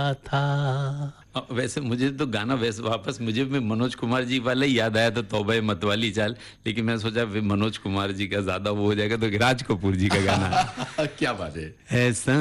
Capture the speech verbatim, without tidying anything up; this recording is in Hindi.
था। अ, वैसे मुझे तो गाना वैसे वापस मुझे भी मनोज कुमार जी वाला ही याद आया था, तौबा मतवाली चाल, लेकिन मैं सोचा मनोज कुमार जी का ज्यादा वो हो जाएगा तो राज कपूर जी का गाना क्या बात है। ऐसा